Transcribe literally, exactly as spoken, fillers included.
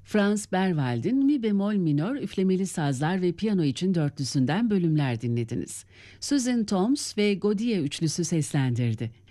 Franz Berwald'in Mi bemol minör üflemeli sazlar ve piyano için dörtlüsünden bölümler dinlediniz. Susan Toms ve Godier üçlüsü seslendirdi.